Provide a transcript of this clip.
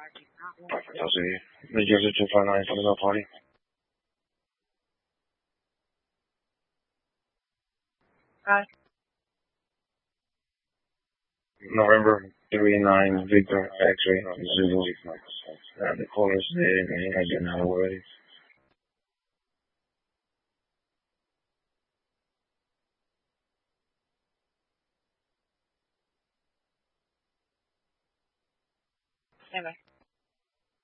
I'll see you. New Jersey 259 for the party. November 39 Victor X-ray Zulu. The callers, they have been out already. Bye-bye.